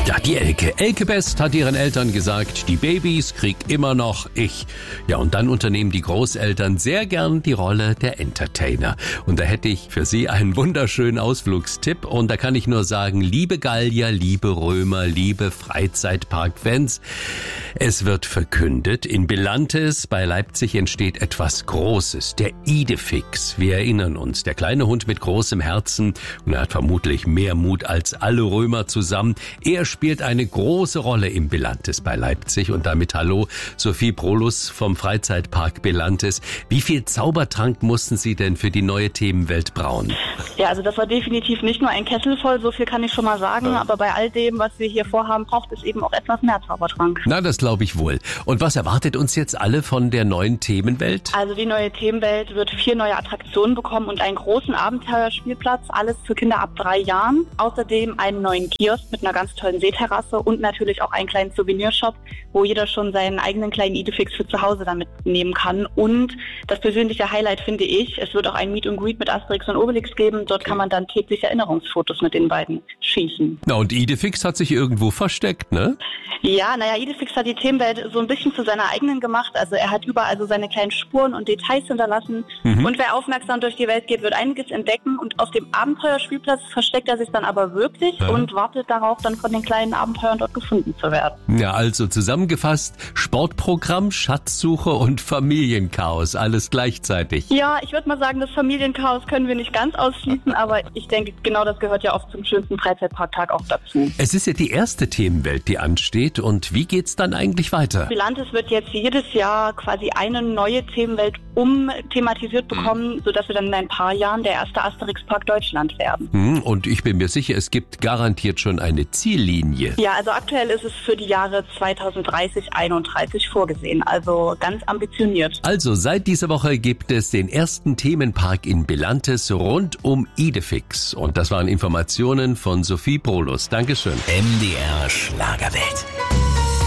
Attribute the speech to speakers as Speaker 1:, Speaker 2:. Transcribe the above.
Speaker 1: Ja, die Elke. Elke Best hat ihren Eltern gesagt, die Babys krieg immer noch ich. Ja, und dann unternehmen die Großeltern sehr gern die Rolle der Entertainer. Und da hätte ich für Sie einen wunderschönen Ausflugstipp. Und da kann ich nur sagen, liebe Gallier, liebe Römer, liebe Freizeitpark-Fans, es wird verkündet, in Belantes bei Leipzig entsteht etwas Großes, der Idefix. Wir erinnern uns, der kleine Hund mit großem Herzen, und er hat vermutlich mehr Mut als alle Römer zusammen. Er spielt eine große Rolle im Belantes bei Leipzig. Und damit hallo, Sophie Prolus vom Freizeitpark Belantes. Wie viel Zaubertrank mussten Sie denn für die neue Themenwelt brauen?
Speaker 2: Ja, also das war definitiv nicht nur ein Kessel voll, so viel kann ich schon mal sagen. Aber bei all dem, was wir hier vorhaben, braucht es eben auch etwas mehr Zaubertrank.
Speaker 1: Na, das glaube ich wohl. Und was erwartet uns jetzt alle von der neuen Themenwelt?
Speaker 2: Also die neue Themenwelt wird 4 neue Attraktionen bekommen und einen großen Abenteuerspielplatz, alles für Kinder ab 3 Jahren. Außerdem einen neuen Kiosk mit einer ganz tollen Seeterrasse und natürlich auch einen kleinen Souvenirshop, wo jeder schon seinen eigenen kleinen Idefix für zu Hause dann mitnehmen kann. Und das persönliche Highlight finde ich, es wird auch ein Meet and Greet mit Asterix und Obelix geben. Dort kann man dann täglich Erinnerungsfotos mit den beiden schießen.
Speaker 1: Na, und Idefix hat sich irgendwo versteckt, ne?
Speaker 2: Ja, Idefix hat die Themenwelt so ein bisschen zu seiner eigenen gemacht. Also er hat überall so seine kleinen Spuren und Details hinterlassen. Und wer aufmerksam durch die Welt geht, wird einiges entdecken. Und auf dem Abenteuerspielplatz versteckt er sich dann aber wirklich und wartet darauf, dann von den kleinen Abenteuern dort gefunden zu werden.
Speaker 1: Ja, also zusammengefasst, Sportprogramm, Schatzsuche und Familienchaos, alles gleichzeitig.
Speaker 2: Ja, ich würde mal sagen, das Familienchaos können wir nicht ganz ausschließen, aber ich denke, genau das gehört ja oft zum schönsten Freizeitparktag auch dazu.
Speaker 1: Es ist ja die erste Themenwelt, die ansteht. Und wie geht's dann eigentlich weiter?
Speaker 2: Belantes wird jetzt jedes Jahr quasi eine neue Themenwelt thematisiert bekommen, sodass wir dann in ein paar Jahren der erste Asterix-Park Deutschland werden.
Speaker 1: Und ich bin mir sicher, es gibt garantiert schon eine Ziellinie.
Speaker 2: Ja, also aktuell ist es für die Jahre 2030-31 vorgesehen, also ganz ambitioniert.
Speaker 1: Also seit dieser Woche gibt es den ersten Themenpark in Belantes rund um Idefix. Und das waren Informationen von Sophie Prolus. Dankeschön.
Speaker 3: MDR Schlagerwelt.